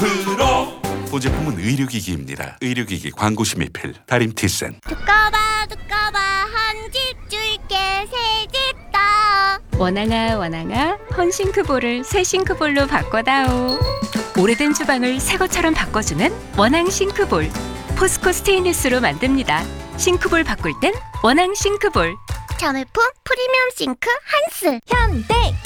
프로. 본 제품은 의료기기입니다. 의료기기 광고시 미필 다림 티센. 두꺼봐 한 집 줄게 새 집 더. 원앙아 원앙아 헌싱크볼을 새 싱크볼로 바꿔다오. 오래된 주방을 새 것처럼 바꿔주는 원앙 싱크볼. 포스코 스테인리스로 만듭니다. 싱크볼 바꿀 땐 원앙 싱크볼. 자매품 프리미엄 싱크 한스. 현대